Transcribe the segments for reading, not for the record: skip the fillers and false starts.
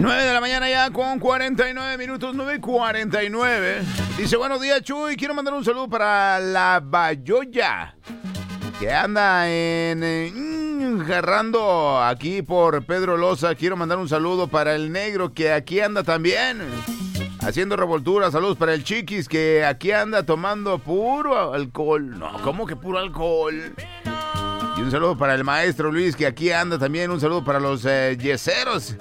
9 de la mañana ya con 49 minutos, 9:49. Dice, buenos días, Chuy. Quiero mandar un saludo para la Bayoya, que anda jarrando aquí por Pedro Loza. Quiero mandar un saludo para el negro, que aquí anda también haciendo revoltura. Saludos para el Chiquis, que aquí anda tomando puro alcohol. No, ¿cómo que puro alcohol? Y un saludo para el maestro Luis, que aquí anda también. Un saludo para los yeseros,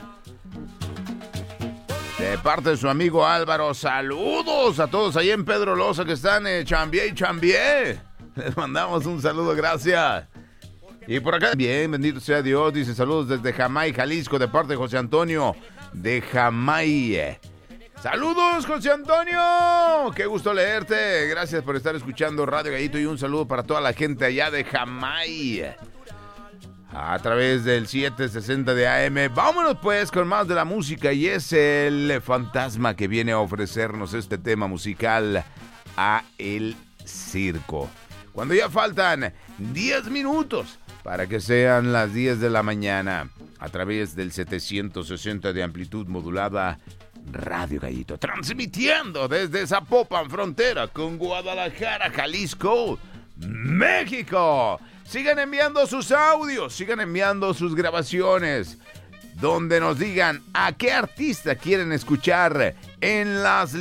de parte de su amigo Álvaro. Saludos a todos ahí en Pedro Loza, que están chambié y chambié. Les mandamos un saludo, gracias. Y por acá, bien, bendito sea Dios. Dice, saludos desde Jamay, Jalisco, de parte de José Antonio de Jamay. Saludos, José Antonio. Qué gusto leerte. Gracias por estar escuchando Radio Gallito. Y un saludo para toda la gente allá de Jamay, a través del 760 de AM. Vámonos pues con más de la música, y es el fantasma que viene a ofrecernos este tema musical, a el circo. Cuando ya faltan 10 minutos para que sean las 10 de la mañana, a través del 760 de amplitud modulada, Radio Gallito, transmitiendo desde Zapopan, frontera con Guadalajara, Jalisco, México. Sigan enviando sus audios, sigan enviando sus grabaciones, donde nos digan a qué artista quieren escuchar en las